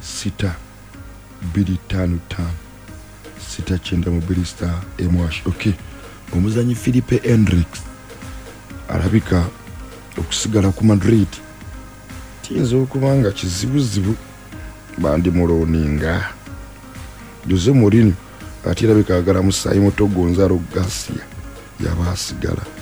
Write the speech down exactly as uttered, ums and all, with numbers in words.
sita bbiri ttaano ttaano sita kyenda mu bbiri star emwash. Okay, omuzanyi Philippe Hendrix alabika okusigala ku Madrid kiyinza okuba nga kizibuzibu bandimuloninga. Jose Mourinho ate alabika agala mu Simon Gonzalo Garcia yaba asigala.